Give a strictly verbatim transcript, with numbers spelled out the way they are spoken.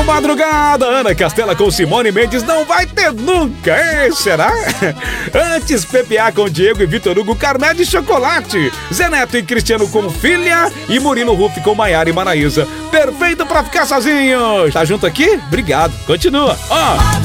Madrugada, Ana Castela com Simone Mendes não vai ter nunca, é, será? Antes, P P A com Diego e Vitor Hugo, Carné de Chocolate. Zé Neto e Cristiano com Filha e Murilo Ruff com Maiara e Maraísa. Perfeito pra ficar sozinho. Tá junto aqui? Obrigado. Continua. Ó.